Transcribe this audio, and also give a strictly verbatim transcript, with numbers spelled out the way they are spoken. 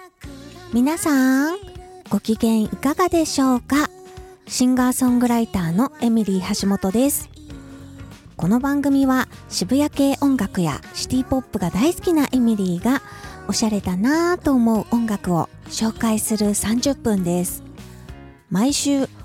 皆さんご機嫌いかがでしょうか。シンガーソングライターのエミリー橋本です。この番組は渋谷系音楽やシティポップが大好きなエミリーがおしゃれだなぁと思う音楽を紹介するさんじゅっぷんです。毎週